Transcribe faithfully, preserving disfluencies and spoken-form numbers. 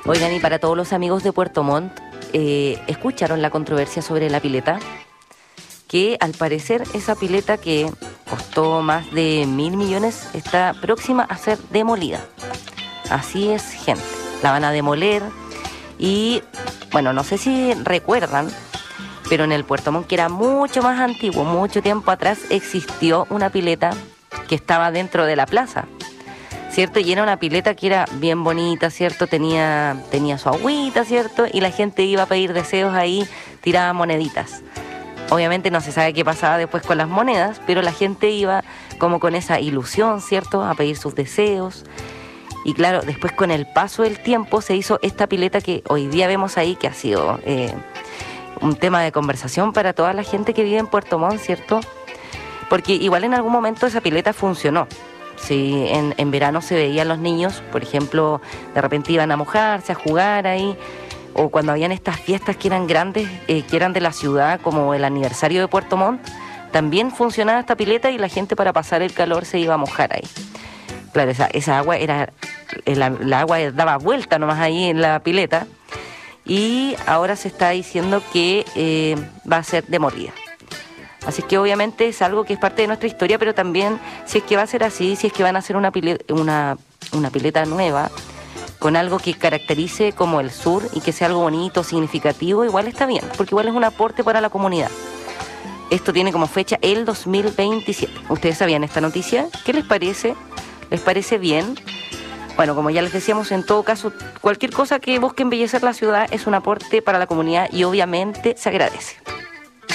Oigan, y para todos los amigos de Puerto Montt, eh, ¿escucharon la controversia sobre la pileta? Que al parecer esa pileta que costó más de mil millones está próxima a ser demolida. Así es, gente. La van a demoler y, bueno, no sé si recuerdan, pero en el Puerto Montt, que era mucho más antiguo, mucho tiempo atrás, existió una pileta que estaba dentro de la plaza, ¿cierto? Y era una pileta que era bien bonita, ¿cierto? Tenía, tenía su agüita, ¿cierto? Y la gente iba a pedir deseos ahí, tiraba moneditas. Obviamente no se sabe qué pasaba después con las monedas, pero la gente iba como con esa ilusión, ¿cierto?, a pedir sus deseos. Y claro, después con el paso del tiempo se hizo esta pileta que hoy día vemos ahí, que ha sido eh, un tema de conversación para toda la gente que vive en Puerto Montt, ¿cierto? Porque igual en algún momento esa pileta funcionó. Sí, en, en verano se veían los niños, por ejemplo, de repente iban a mojarse, a jugar ahí, o cuando habían estas fiestas que eran grandes, eh, que eran de la ciudad, como el aniversario de Puerto Montt, también funcionaba esta pileta y la gente para pasar el calor se iba a mojar ahí. Claro, esa, esa agua era, la, la agua daba vuelta nomás ahí en la pileta, y ahora se está diciendo que eh, va a ser demolida. Así que obviamente es algo que es parte de nuestra historia, pero también si es que va a ser así, si es que van a hacer una pileta, una, una pileta nueva, con algo que caracterice como el sur y que sea algo bonito, significativo, igual está bien, porque igual es un aporte para la comunidad. Esto tiene como fecha el dos mil veintisiete. ¿Ustedes sabían esta noticia? ¿Qué les parece? ¿Les parece bien? Bueno, como ya les decíamos, en todo caso, cualquier cosa que busque embellecer la ciudad es un aporte para la comunidad y obviamente se agradece.